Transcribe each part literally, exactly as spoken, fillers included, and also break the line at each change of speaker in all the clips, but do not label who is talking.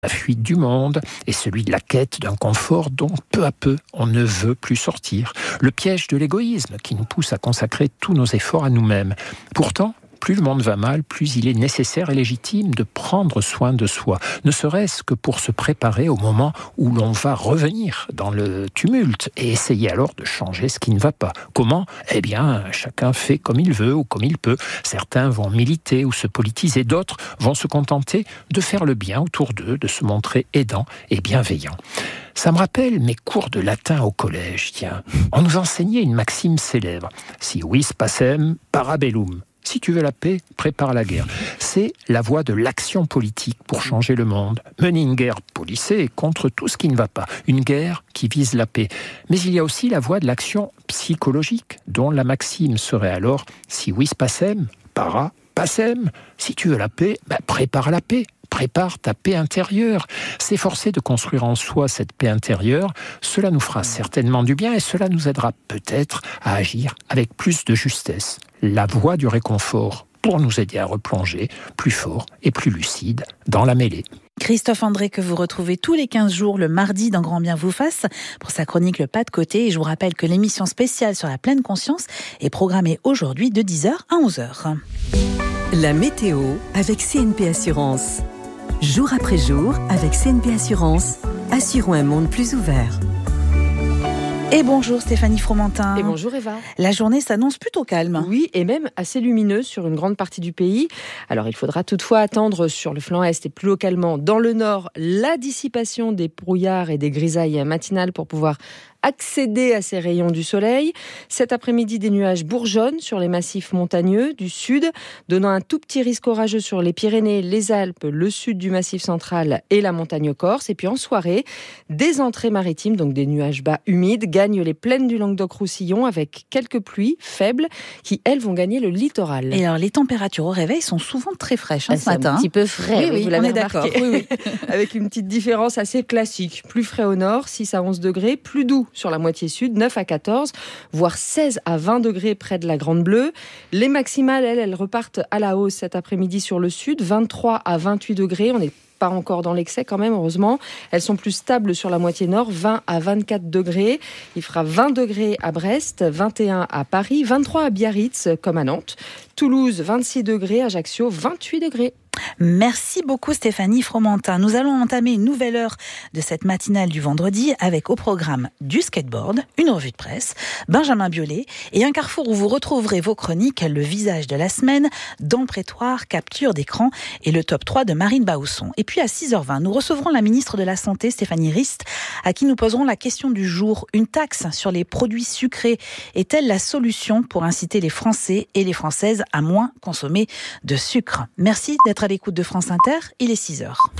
la fuite du monde et celui de la quête d'un confort dont peu à peu on ne veut plus sortir. Le piège de l'égoïsme qui nous pousse à consacrer tous nos efforts à nous-mêmes. Pourtant, plus le monde va mal, plus il est nécessaire et légitime de prendre soin de soi, ne serait-ce que pour se préparer au moment où l'on va revenir dans le tumulte et essayer alors de changer ce qui ne va pas. Comment ? Eh bien, chacun fait comme il veut ou comme il peut. Certains vont militer ou se politiser, d'autres vont se contenter de faire le bien autour d'eux, de se montrer aidants et bienveillants. Ça me rappelle mes cours de latin au collège, tiens. On nous enseignait une maxime célèbre. Si vis pacem, para bellum. Si tu veux la paix, prépare la guerre. C'est la voie de l'action politique pour changer le monde. Mener une guerre policée contre tout ce qui ne va pas. Une guerre qui vise la paix. Mais il y a aussi la voie de l'action psychologique, dont la maxime serait alors « si vis pacem, para pacem ». Si tu veux la paix, bah, prépare la paix. Prépare ta paix intérieure. S'efforcer de construire en soi cette paix intérieure, cela nous fera certainement du bien et cela nous aidera peut-être à agir avec plus de justesse. La voie du réconfort pour nous aider à replonger plus fort et plus lucide dans la mêlée.
Christophe André, que vous retrouvez tous les quinze jours le mardi dans Grand Bien vous fasse pour sa chronique Le Pas de Côté. Et je vous rappelle que l'émission spéciale sur la pleine conscience est programmée aujourd'hui de dix heures à onze heures.
La météo avec C N P Assurance. Jour après jour, avec C N P Assurance, assurons un monde plus ouvert.
Et bonjour Stéphanie Fromentin.
Et bonjour Eva.
La journée s'annonce plutôt calme.
Oui, et même assez lumineuse sur une grande partie du pays. Alors il faudra toutefois attendre sur le flanc est et plus localement dans le nord la dissipation des brouillards et des grisailles matinales pour pouvoir accéder à ces rayons du soleil. Cet après-midi, des nuages bourgeonnent sur les massifs montagneux du sud, donnant un tout petit risque orageux sur les Pyrénées, les Alpes, le sud du massif central et la montagne corse. Et puis en soirée, des entrées maritimes, donc des nuages bas humides, gagnent les plaines du Languedoc-Roussillon avec quelques pluies faibles qui, elles, vont gagner le littoral.
Et alors, les températures au réveil sont souvent très fraîches hein, ce
C'est
matin.
un petit peu frais,
oui, oui,
vous l'avez
on est
remarqué.
d'accord. Oui, oui.
Avec une petite différence assez classique. Plus frais au nord, six à onze degrés, plus doux sur la moitié sud, neuf à quatorze, voire seize à vingt degrés près de la Grande Bleue. Les maximales, elles, elles repartent à la hausse cet après-midi sur le sud, vingt-trois à vingt-huit degrés. On n'est pas encore dans l'excès quand même, heureusement. Elles sont plus stables sur la moitié nord, vingt à vingt-quatre degrés. Il fera vingt degrés à Brest, vingt et un à Paris, vingt-trois à Biarritz, comme à Nantes. Toulouse, vingt-six degrés, Ajaccio, vingt-huit degrés.
Merci beaucoup Stéphanie Fromentin. Nous allons entamer une nouvelle heure de cette matinale du vendredi avec au programme du skateboard, une revue de presse, Benjamin Biolay et un carrefour où vous retrouverez vos chroniques, le visage de la semaine, dans le prétoire, capture d'écran et le top trois de Marine Bausson. Et puis à six heures vingt, nous recevrons la ministre de la Santé, Stéphanie Rist, à qui nous poserons la question du jour. Une taxe sur les produits sucrés est-elle la solution pour inciter les Français et les Françaises à moins consommer de sucre ? Merci d'être à l'écoute de France Inter, il est six heures.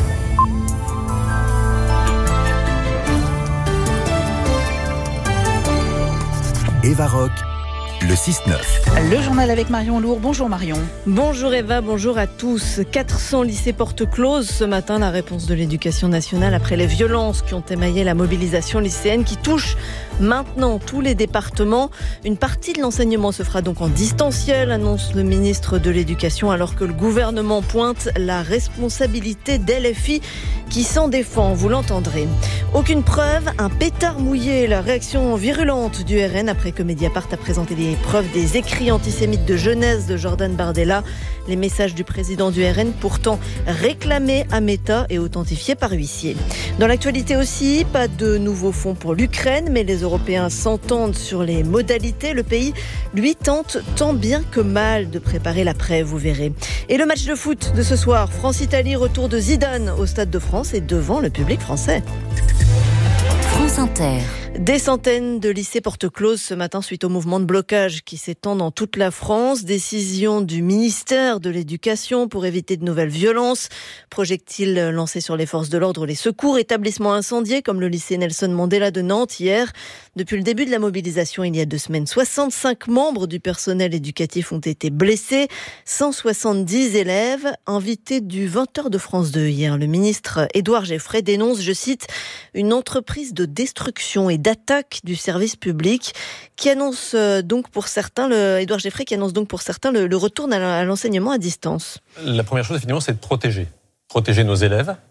Eva Rock, le six neuf.
Le journal avec Marion Lourd. Bonjour Marion.
Bonjour Eva, bonjour à tous. quatre cents lycées portes closes ce matin, la réponse de l'Éducation nationale après les violences qui ont émaillé la mobilisation lycéenne qui touche maintenant tous les départements. Une partie de l'enseignement se fera donc en distanciel, annonce le ministre de l'Éducation, alors que le gouvernement pointe la responsabilité d'L F I qui s'en défend, vous l'entendrez. Aucune preuve, un pétard mouillé, la réaction virulente du R N après que Mediapart a présenté les preuves des écrits antisémites de jeunesse de Jordan Bardella. Les messages du président du R N pourtant réclamés à Meta et authentifiés par huissier. Dans l'actualité aussi, pas de nouveaux fonds pour l'Ukraine, mais les Européens s'entendent sur les modalités. Le pays, lui, tente tant bien que mal de préparer l'après, vous verrez. Et le match de foot de ce soir, France-Italie, retour de Zidane au Stade de France et devant le public français.
France Inter.
Des centaines de lycées portes closes ce matin suite au mouvement de blocage qui s'étend dans toute la France. Décision du ministère de l'Éducation pour éviter de nouvelles violences. Projectiles lancés sur les forces de l'ordre, les secours, établissements incendiés comme le lycée Nelson Mandela de Nantes hier. Depuis le début de la mobilisation il y a deux semaines, soixante-cinq membres du personnel éducatif ont été blessés, cent soixante-dix élèves. Invité du vingt heures de France deux hier, le ministre Édouard Geffray dénonce, je cite, une entreprise de destruction et d'attaque du service public qui annonce donc pour certains, le, Édouard Geffray qui annonce donc pour certains le, le retour à l'enseignement à distance.
La première chose, finalement, c'est de protéger. Protéger nos élèves,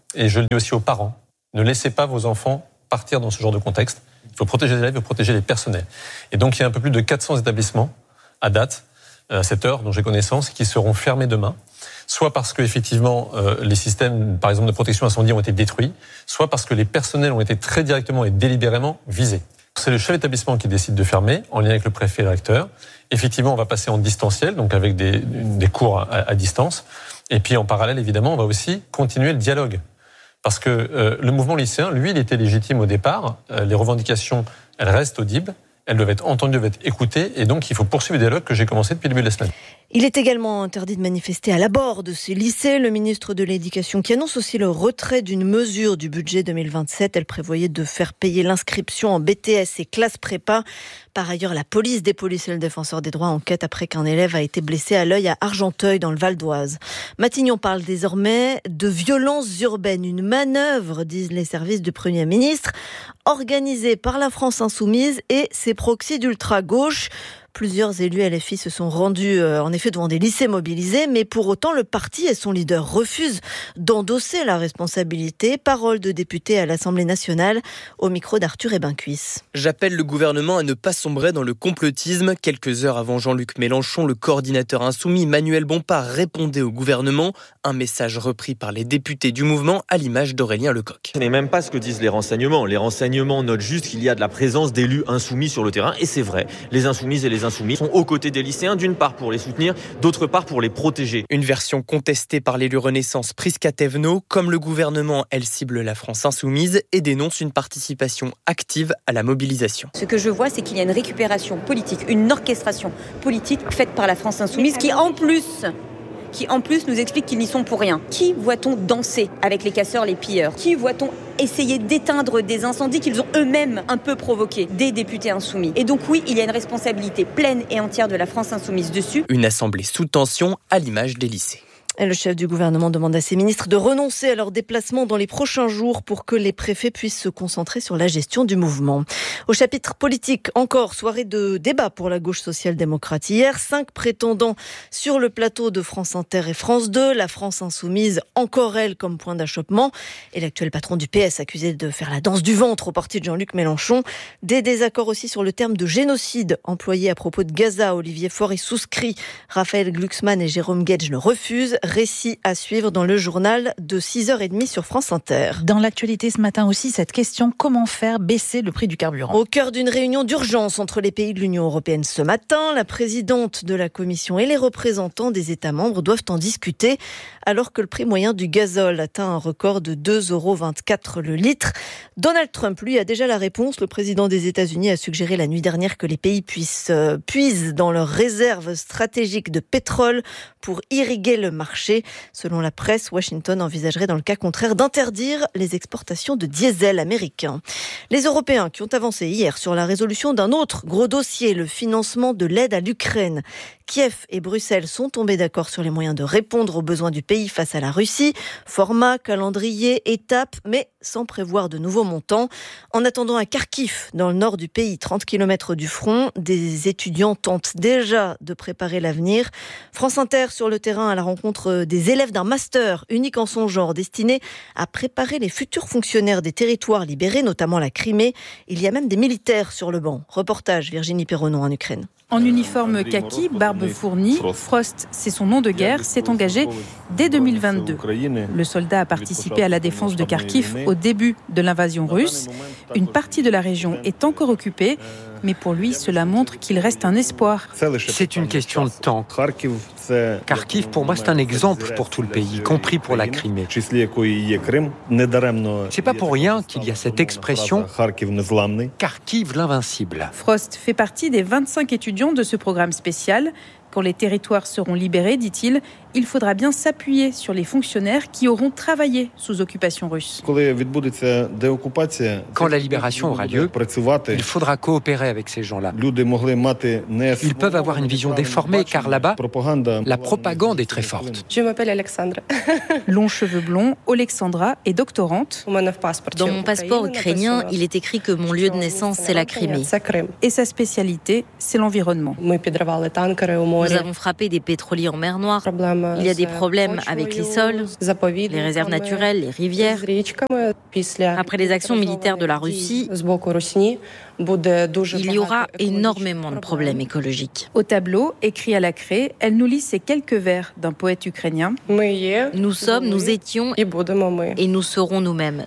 et je le dis aussi aux parents, ne laissez pas vos enfants partir dans ce genre de contexte. Il faut protéger les élèves, il faut protéger les personnels. Et donc, il y a un peu plus de quatre cents établissements à date, à cette heure dont j'ai connaissance, qui seront fermés demain. Soit parce que effectivement euh, les systèmes, par exemple de protection incendie, ont été détruits, soit parce que les personnels ont été très directement et délibérément visés. C'est le chef d'établissement qui décide de fermer, en lien avec le préfet et le recteur. Effectivement, on va passer en distanciel, donc avec des, des cours à, à distance. Et puis en parallèle, évidemment, on va aussi continuer le dialogue. Parce que euh, le mouvement lycéen, lui, il était légitime au départ. Euh, les revendications, elles restent audibles. Elles doivent être entendues, doivent être écoutées. Et donc, il faut poursuivre le dialogue que j'ai commencé depuis le début de la semaine.
Il est également interdit de manifester à l'abord de ces lycées. Le ministre de l'Éducation qui annonce aussi le retrait d'une mesure du budget deux mille vingt-sept. Elle prévoyait de faire payer l'inscription en B T S et classe prépa. Par ailleurs, la police dépolisse le défenseur des droits enquête après qu'un élève a été blessé à l'œil à Argenteuil dans le Val d'Oise. Matignon parle désormais de violences urbaines. Une manœuvre, disent les services du Premier ministre, organisée par la France Insoumise et ses proxys d'ultra-gauche. Plusieurs élus L F I se sont rendus euh, en effet devant des lycées mobilisés, mais pour autant le parti et son leader refusent d'endosser la responsabilité. Parole de député à l'Assemblée nationale au micro d'Arthur Ebincuisse.
J'appelle le gouvernement à ne pas sombrer dans le complotisme. Quelques heures avant Jean-Luc Mélenchon, le coordinateur insoumis Manuel Bompard répondait au gouvernement. Un message repris par les députés du mouvement à l'image d'Aurélien Lecoq.
Ce n'est même pas ce que disent les renseignements. Les renseignements notent juste qu'il y a de la présence d'élus insoumis sur le terrain. Et c'est vrai, les insoumises et les insoumis sont aux côtés des lycéens, d'une part pour les soutenir, d'autre part pour les protéger.
Une version contestée par l'élu Renaissance Prisca Thévenot. Comme le gouvernement, elle cible la France insoumise et dénonce une participation active à la mobilisation.
Ce que je vois, c'est qu'il y a une récupération politique, une orchestration politique faite par la France insoumise qui, en plus... qui en plus nous explique qu'ils n'y sont pour rien. Qui voit-on danser avec les casseurs, les pilleurs ? Qui voit-on essayer d'éteindre des incendies qu'ils ont eux-mêmes un peu provoqués, des députés insoumis ? Et donc oui, il y a une responsabilité pleine et entière de la France insoumise dessus.
Une assemblée sous tension à l'image des lycées.
Et le chef du gouvernement demande à ses ministres de renoncer à leurs déplacements dans les prochains jours pour que les préfets puissent se concentrer sur la gestion du mouvement. Au chapitre politique, encore soirée de débat pour la gauche social-démocrate. Hier, cinq prétendants sur le plateau de France Inter et France deux. La France insoumise, encore elle, comme point d'achoppement. Et l'actuel patron du P S accusé de faire la danse du ventre au parti de Jean-Luc Mélenchon. Des désaccords aussi sur le terme de génocide employé à propos de Gaza. Olivier Faure y souscrit. Raphaël Glucksmann et Jérôme Guedj le refusent. Récit à suivre dans le journal de six heures trente sur France Inter.
Dans l'actualité ce matin aussi, cette question, comment faire baisser le prix du carburant ?
Au cœur d'une réunion d'urgence entre les pays de l'Union européenne ce matin, la présidente de la Commission et les représentants des États membres doivent en discuter alors que le prix moyen du gazole atteint un record de deux euros vingt-quatre le litre. Donald Trump, lui, a déjà la réponse. Le président des États-Unis a suggéré la nuit dernière que les pays puissent euh, puisent dans leurs réserves stratégiques de pétrole pour irriguer le marché. Selon la presse, Washington envisagerait dans le cas contraire d'interdire les exportations de diesel américain. Les Européens qui ont avancé hier sur la résolution d'un autre gros dossier, le financement de l'aide à l'Ukraine. Kiev et Bruxelles sont tombés d'accord sur les moyens de répondre aux besoins du pays face à la Russie. Format, calendrier, étapes, mais sans prévoir de nouveaux montants. En attendant à Kharkiv, dans le nord du pays, trente kilomètres du front, des étudiants tentent déjà de préparer l'avenir. France Inter sur le terrain à la rencontre des élèves d'un master unique en son genre, destiné à préparer les futurs fonctionnaires des territoires libérés, notamment la Crimée. Il y a même des militaires sur le banc. Reportage Virginie Perronon en Ukraine.
En uniforme kaki, barbe fournie, Frost, c'est son nom de guerre, s'est engagé dès deux mille vingt-deux. Le soldat a participé à la défense de Kharkiv au début de l'invasion russe. Une partie de la région est encore occupée, mais pour lui, cela montre qu'il reste un espoir.
C'est une question de temps. Kharkiv, pour moi, c'est un exemple pour tout le pays, y compris pour la Crimée. C'est pas pour rien qu'il y a cette expression « Kharkiv l'invincible ».
Frost fait partie des vingt-cinq étudiants de ce programme spécial. Quand les territoires seront libérés, dit-il, il faudra bien s'appuyer sur les fonctionnaires qui auront travaillé sous occupation russe.
Quand la libération aura lieu, il faudra coopérer avec ces gens-là. Ils peuvent avoir une vision déformée, car là-bas, la propagande est très forte.
Je m'appelle Alexandra.
Longs cheveux blonds, Alexandra est doctorante.
Dans mon passeport ukrainien, il est écrit que mon lieu de naissance, c'est la Crimée.
Et sa spécialité, c'est l'environnement.
Nous avons frappé des pétroliers en mer Noire. Il y a des problèmes avec les sols, les réserves naturelles, les rivières. Après les actions militaires de la Russie, il y aura énormément de problèmes écologiques.
Au tableau, écrit à la craie, elle nous lit ces quelques vers d'un poète ukrainien.
Nous sommes, nous étions et nous serons nous-mêmes.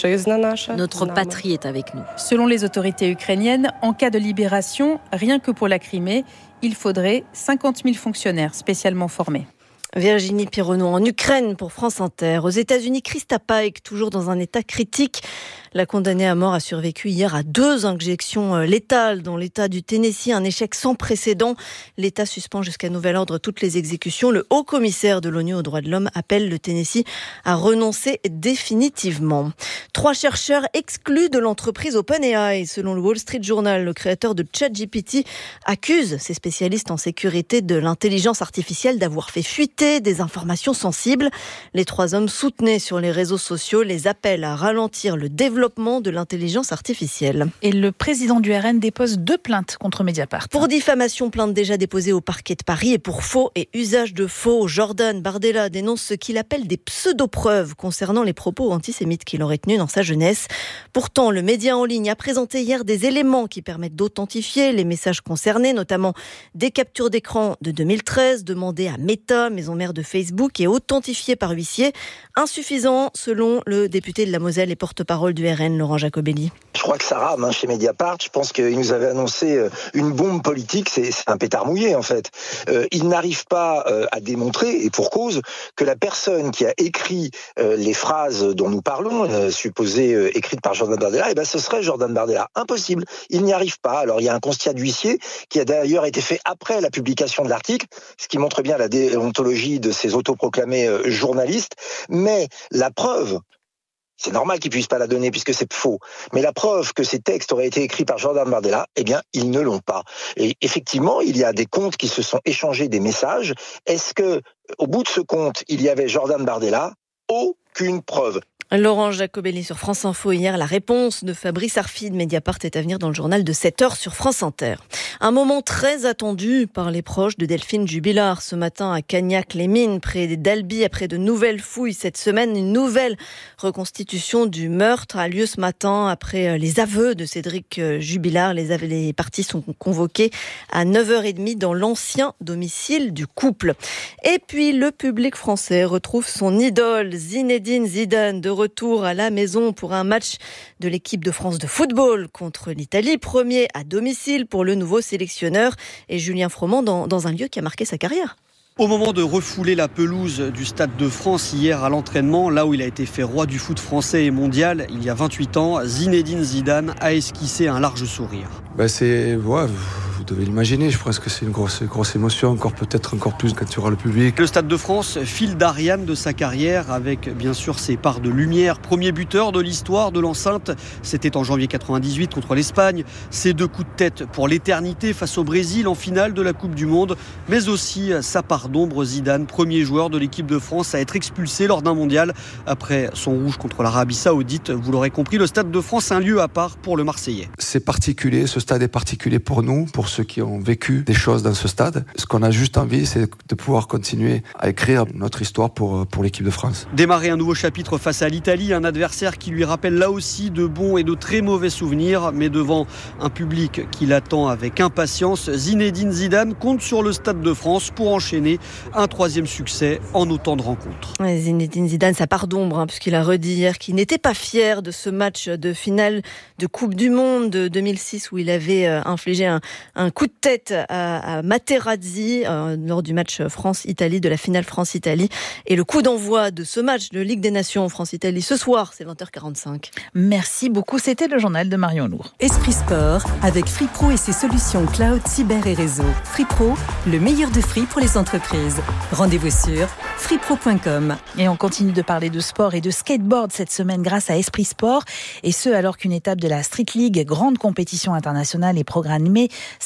Notre patrie est avec nous.
Selon les autorités ukrainiennes, en cas de libération, rien que pour la Crimée, il faudrait cinquante mille fonctionnaires spécialement formés.
Virginie Pironneau en Ukraine pour France Inter. Aux États-Unis, Krista Paik, toujours dans un état critique. La condamnée à mort a survécu hier à deux injections létales dans l'État du Tennessee, un échec sans précédent. L'État suspend jusqu'à nouvel ordre toutes les exécutions. Le haut-commissaire de l'ONU aux droits de l'homme appelle le Tennessee à renoncer définitivement. Trois chercheurs exclus de l'entreprise OpenAI. Selon le Wall Street Journal, le créateur de ChatGPT accuse ses spécialistes en sécurité de l'intelligence artificielle d'avoir fait fuiter des informations sensibles. Les trois hommes soutenaient sur les réseaux sociaux les appels à ralentir le développement de l'intelligence artificielle.
Et le président du R N dépose deux plaintes contre Mediapart.
Pour diffamation, plainte déjà déposée au parquet de Paris, et pour faux et usage de faux, Jordan Bardella dénonce ce qu'il appelle des pseudo-preuves concernant les propos antisémites qu'il aurait tenus dans sa jeunesse. Pourtant, le média en ligne a présenté hier des éléments qui permettent d'authentifier les messages concernés, notamment des captures d'écran de deux mille treize demandées à Meta, maison mère de Facebook, et authentifiées par huissier. Insuffisant, selon le député de la Moselle et porte-parole du R N, Laurent Jacobelli.
Je crois que ça rame hein, chez Mediapart. Je pense qu'il nous avait annoncé une bombe politique. C'est, c'est un pétard mouillé, en fait. Euh, il n'arrive pas euh, à démontrer, et pour cause, que la personne qui a écrit euh, les phrases dont nous parlons, euh, supposées euh, écrites par Jordan Bardella, eh ben, ce serait Jordan Bardella. Impossible. Il n'y arrive pas. Alors, il y a un constat d'huissier qui a d'ailleurs été fait après la publication de l'article, ce qui montre bien la déontologie de ces autoproclamés euh, journalistes. Mais la preuve, c'est normal qu'ils puissent pas la donner puisque c'est faux. Mais la preuve que ces textes auraient été écrits par Jordan Bardella, eh bien, ils ne l'ont pas. Et effectivement, il y a des comptes qui se sont échangés des messages. Est-ce que, au bout de ce compte, il y avait Jordan Bardella? Aucune preuve.
Laurent Jacobelli sur France Info hier. La réponse de Fabrice Arfi de Mediapart est à venir dans le journal de sept heures sur France Inter. Un moment très attendu par les proches de Delphine Jubilard ce matin à Cagnac-les-Mines, près d'Albi, après de nouvelles fouilles cette semaine. Une nouvelle reconstitution du meurtre a lieu ce matin après les aveux de Cédric Jubilard. Les, les parties sont convoquées à neuf heures trente dans l'ancien domicile du couple. Et puis le public français retrouve son idole Zinedine Zidane de retour à la maison pour un match de l'équipe de France de football contre l'Italie, premier à domicile pour le nouveau sélectionneur, et Julien Froment dans, dans un lieu qui a marqué sa carrière.
Au moment de refouler la pelouse du Stade de France hier à l'entraînement, là où il a été fait roi du foot français et mondial il y a vingt-huit ans, Zinedine Zidane a esquissé un large sourire.
Ben c'est, ouais, vous devez l'imaginer, je pense que c'est une grosse, grosse émotion, encore peut-être encore plus quand tu auras le public.
Le Stade de France, fil d'Ariane de sa carrière, avec bien sûr ses parts de lumière. Premier buteur de l'histoire de l'enceinte, c'était en janvier quatre-vingt-dix-huit contre l'Espagne. Ses deux coups de tête pour l'éternité face au Brésil en finale de la Coupe du Monde, mais aussi sa part d'ombre. Zidane, premier joueur de l'équipe de France à être expulsé lors d'un mondial après son rouge contre l'Arabie Saoudite. Vous l'aurez compris, le Stade de France, un lieu à part pour le Marseillais.
C'est particulier, ce stade est particulier pour nous, pour ceux qui ont vécu des choses dans ce stade. Ce qu'on a juste envie, c'est de pouvoir continuer à écrire notre histoire pour, pour l'équipe de France.
Démarrer un nouveau chapitre face à l'Italie, un adversaire qui lui rappelle là aussi de bons et de très mauvais souvenirs, mais devant un public qui l'attend avec impatience, Zinedine Zidane compte sur le Stade de France pour enchaîner un troisième succès en autant de rencontres.
Ouais, Zinedine Zidane, sa part d'ombre, hein, puisqu'il a redit hier qu'il n'était pas fier de ce match de finale de Coupe du Monde de deux mille six où il avait euh, infligé un, un coup de tête à, à Materazzi euh, lors du match France-Italie, de la finale France-Italie. Et le coup d'envoi de ce match de Ligue des Nations France-Italie ce soir, c'est vingt heures quarante-cinq.
Merci beaucoup, c'était le journal de Marion Lourd.
Esprit Sport avec Free Pro et ses solutions cloud, cyber et réseau. Free Pro, le meilleur de Free pour les entreprises. Rendez-vous sur free pro point com.
Et on continue de parler de sport et de skateboard cette semaine grâce à Esprit Sport. Et ce, alors qu'une étape de la Street League, grande compétition internationale, est programmée samedi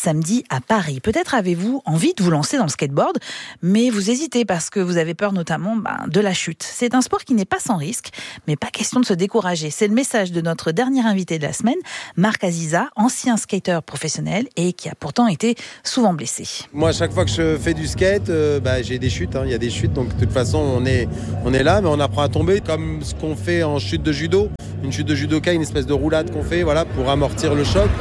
samedi à Paris. Peut-être avez-vous envie de vous lancer dans le skateboard, mais vous hésitez parce que vous avez peur notamment ben, de la chute. C'est un sport qui n'est pas sans risque, mais pas question de se décourager. C'est le message de notre dernier invité de la semaine, Marc Aziza, ancien skateur professionnel et qui a pourtant été souvent blessé.
Moi, à chaque fois que je fais du skate, euh, bah, j'ai des chutes. Hein. Il y a des chutes, donc de toute façon, on est, on est là, mais on apprend à tomber comme ce qu'on fait en chute de judo. Une chute de judoka, une espèce de roulade qu'on fait voilà, pour amortir le choc.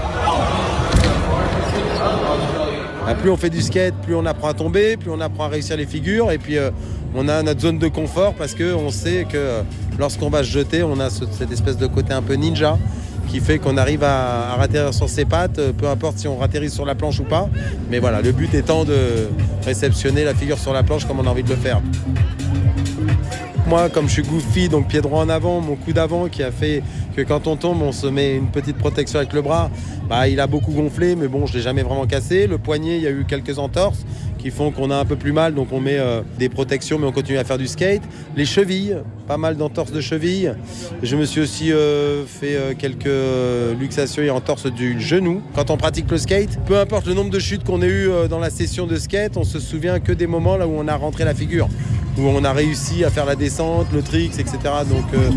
Bah, plus on fait du skate, plus on apprend à tomber, plus on apprend à réussir les figures. Et puis, euh, on a notre zone de confort parce qu'on sait que euh, lorsqu'on va se jeter, on a ce, cette espèce de côté un peu ninja qui fait qu'on arrive à, à ratterrir sur ses pattes, peu importe si on ratterrit sur la planche ou pas. Mais voilà, le but étant de réceptionner la figure sur la planche comme on a envie de le faire. Moi, comme je suis goofy, donc pied droit en avant, mon coup d'avant qui a fait que quand on tombe, on se met une petite protection avec le bras, bah, il a beaucoup gonflé, mais bon, je ne l'ai jamais vraiment cassé. Le poignet, il y a eu quelques entorses qui font qu'on a un peu plus mal, donc on met euh, des protections, mais on continue à faire du skate. Les chevilles, pas mal d'entorses de chevilles. Je me suis aussi euh, fait euh, quelques luxations et entorses du genou. Quand on pratique le skate, peu importe le nombre de chutes qu'on ait eues euh, dans la session de skate, on se souvient que des moments là où on a rentré la figure, où on a réussi à faire la descente, le tricks, et cetera. Donc, euh...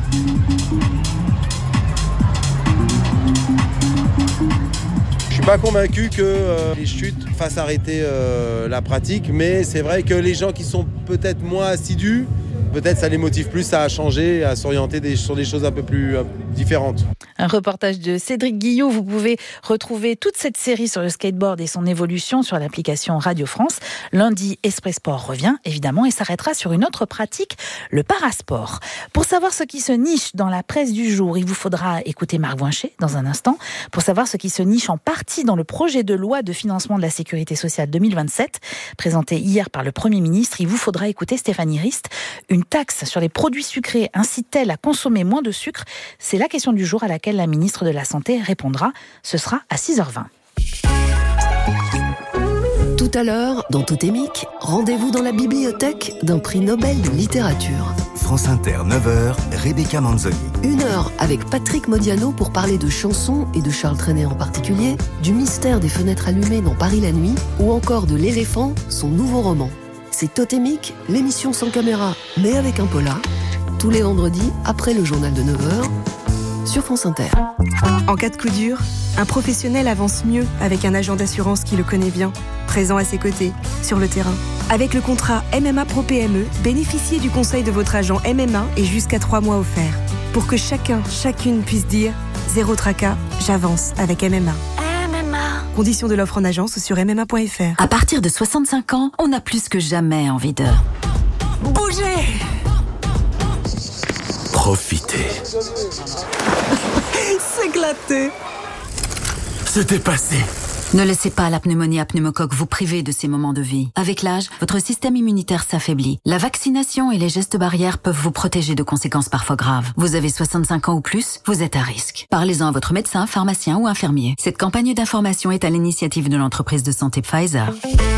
je suis pas convaincu que euh, les chutes fassent arrêter euh, la pratique, mais c'est vrai que les gens qui sont peut-être moins assidus, peut-être ça les motive plus à changer, à s'orienter des, sur des choses un peu plus euh, différentes.
Un reportage de Cédric Guillot. Vous pouvez retrouver toute cette série sur le skateboard et son évolution sur l'application Radio France. Lundi, Express Sport revient, évidemment, et s'arrêtera sur une autre pratique, le parasport. Pour savoir ce qui se niche dans la presse du jour, il vous faudra écouter Marc Voinchet dans un instant. Pour savoir ce qui se niche en partie dans le projet de loi de financement de la sécurité sociale deux mille vingt-sept, présenté hier par le Premier ministre, il vous faudra écouter Stéphanie Rist. Une taxe sur les produits sucrés incite-t-elle à consommer moins de sucre ? C'est la question du jour à laquelle la ministre de la Santé répondra. Ce sera à six heures vingt.
Tout à l'heure, dans Totémique, rendez-vous dans la bibliothèque d'un prix Nobel de littérature.
France Inter, neuf heures, Rebecca Manzoni.
Une heure avec Patrick Modiano pour parler de chansons et de Charles Trenet en particulier, du mystère des fenêtres allumées dans Paris la nuit, ou encore de L'éléphant, son nouveau roman. C'est Totémique, l'émission sans caméra, mais avec un polar, tous les vendredis après le journal de neuf heures, sur France Inter.
En cas de coup dur, un professionnel avance mieux avec un agent d'assurance qui le connaît bien, présent à ses côtés, sur le terrain. Avec le contrat M M A Pro P M E, bénéficiez du conseil de votre agent M M A et jusqu'à trois mois offerts. Pour que chacun, chacune puisse dire « Zéro tracas, j'avance avec M M A ». M M A. Conditions de l'offre en agence ou sur m m a point f r.
À partir de soixante-cinq ans, on a plus que jamais envie de... bouger.
Profitez.
S'éclater.
Se dépasser.
Ne laissez pas la pneumonie à pneumocoque vous priver de ces moments de vie. Avec l'âge, votre système immunitaire s'affaiblit. La vaccination et les gestes barrières peuvent vous protéger de conséquences parfois graves. Vous avez soixante-cinq ans ou plus, vous êtes à risque. Parlez-en à votre médecin, pharmacien ou infirmier. Cette campagne d'information est à l'initiative de l'entreprise de santé Pfizer.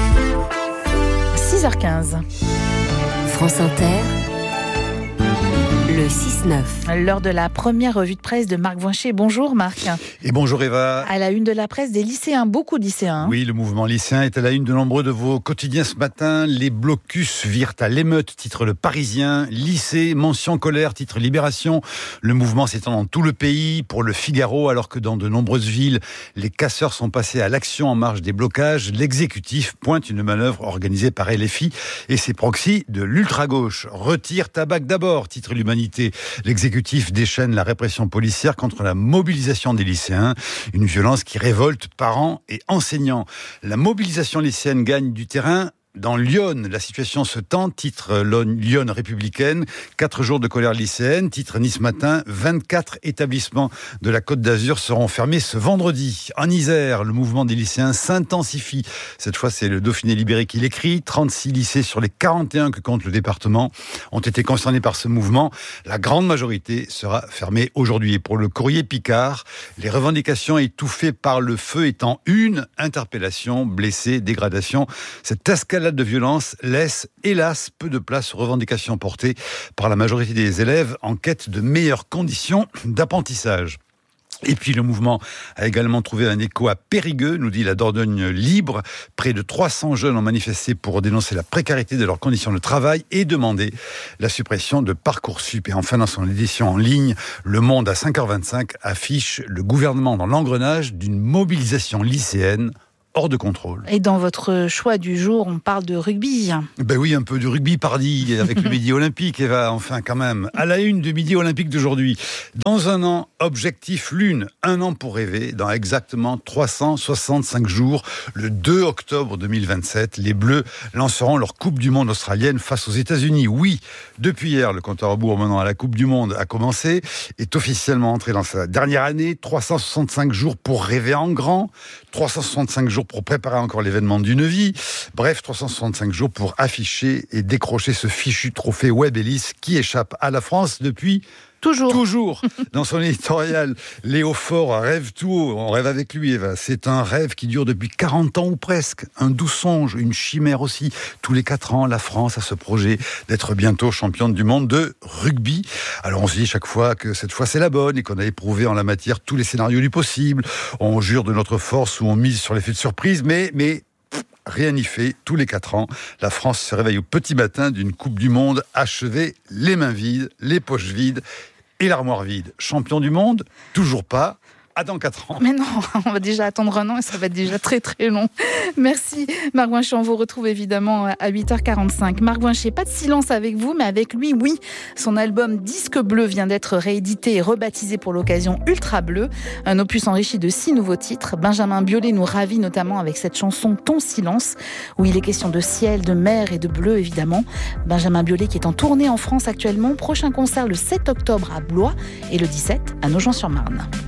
six heures quinze.
France Inter. Le six neuf.
L'heure de la première revue de presse de Marc Voinchet. Bonjour Marc.
Et bonjour Eva.
À la une de la presse des lycéens, beaucoup de lycéens.
Oui, le mouvement lycéen est à la une de nombreux de vos quotidiens ce matin. Les blocus virent à l'émeute, titre Le Parisien. Lycée, mention colère, titre Libération. Le mouvement s'étend dans tout le pays. Pour Le Figaro, alors que dans de nombreuses villes, les casseurs sont passés à l'action en marge des blocages, l'exécutif pointe une manœuvre organisée par L F I et ses proxys de l'ultra-gauche. Retire tabac d'abord, titre L'Humanité. L'exécutif déchaîne la répression policière contre la mobilisation des lycéens, une violence qui révolte parents et enseignants. La mobilisation lycéenne gagne du terrain. Dans Lyon, la situation se tend, titre Lyon républicaine, quatre jours de colère lycéenne, titre Nice Matin, vingt-quatre établissements de la Côte d'Azur seront fermés ce vendredi. En Isère, le mouvement des lycéens s'intensifie. Cette fois, c'est le Dauphiné libéré qui l'écrit. trente-six lycées sur les quarante et un que compte le département ont été concernés par ce mouvement. La grande majorité sera fermée aujourd'hui. Et pour le Courrier Picard, les revendications étouffées par le feu étant une, interpellation, blessés, dégradation. Cette escalade de violence laisse, hélas, peu de place aux revendications portées par la majorité des élèves en quête de meilleures conditions d'apprentissage. Et puis le mouvement a également trouvé un écho à Périgueux, nous dit la Dordogne Libre. Près de trois cents jeunes ont manifesté pour dénoncer la précarité de leurs conditions de travail et demander la suppression de Parcoursup. Et enfin, dans son édition en ligne, Le Monde à cinq heures vingt-cinq affiche le gouvernement dans l'engrenage d'une mobilisation lycéenne hors de contrôle.
Et dans votre choix du jour, on parle de rugby.
Ben oui, un peu de rugby, pardi, avec le Midi Olympique, Eva, enfin quand même. À la une du Midi Olympique d'aujourd'hui. Dans un an, objectif Lune, un an pour rêver, dans exactement trois cent soixante-cinq jours, le deux octobre deux mille vingt-sept, les Bleus lanceront leur Coupe du Monde australienne face aux États-Unis. Oui, depuis hier, le compte à rebours menant à la Coupe du Monde a commencé, est officiellement entré dans sa dernière année, trois cent soixante-cinq jours pour rêver en grand, trois cent soixante-cinq jours pour préparer encore l'événement d'une vie. Bref, trois cent soixante-cinq jours pour afficher et décrocher ce fichu trophée Webb Ellis qui échappe à la France depuis...
Toujours.
Toujours. Dans son éditorial, Léo Faure rêve tout haut. On rêve avec lui, Eva. C'est un rêve qui dure depuis quarante ans ou presque. Un doux songe, une chimère aussi. Tous les quatre ans, la France a ce projet d'être bientôt championne du monde de rugby. Alors on se dit chaque fois que cette fois c'est la bonne et qu'on a éprouvé en la matière tous les scénarios du possible. On jure de notre force ou on mise sur l'effet de surprise, mais... mais rien n'y fait, tous les quatre ans, la France se réveille au petit matin d'une Coupe du Monde achevée, les mains vides, les poches vides et l'armoire vide. Champion du monde, toujours pas. À dans quatre ans.
Mais non, on va déjà attendre un an et ça va être déjà très très long. Merci Marc Vincher, on vous retrouve évidemment à huit heures quarante-cinq. Marc Vincher, pas de silence avec vous, mais avec lui, oui. Son album Disque Bleu vient d'être réédité et rebaptisé pour l'occasion Ultra Bleu. Un opus enrichi de six nouveaux titres. Benjamin Biolay nous ravit notamment avec cette chanson Ton Silence, où il est question de ciel, de mer et de bleu évidemment. Benjamin Biolay qui est en tournée en France actuellement. Prochain concert le sept octobre à Blois et le dix-sept à Nogent-sur-Marne.